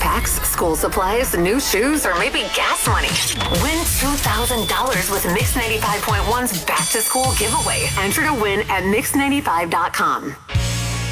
tax, school supplies, new shoes, or maybe gas money. Win $2,000 with Mix 95.1's Back to School giveaway. Enter to win at Mix95.com.